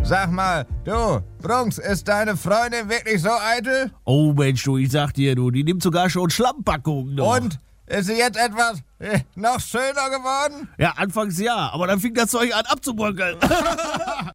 Sag mal, du, Brunks, ist deine Freundin wirklich so eitel? Oh Mensch, du, ich sag dir, du, die nimmt sogar schon Schlammpackungen. Und? Ist sie jetzt etwas noch schöner geworden? Ja, anfangs ja, aber dann fing das Zeug an abzubröckeln.